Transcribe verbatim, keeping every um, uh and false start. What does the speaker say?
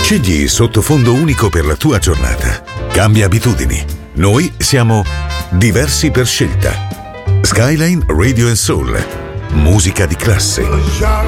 Scegli sottofondo unico per la tua giornata. Cambia abitudini. Noi siamo diversi per scelta. Skyline Radio and Soul. Musica di classe.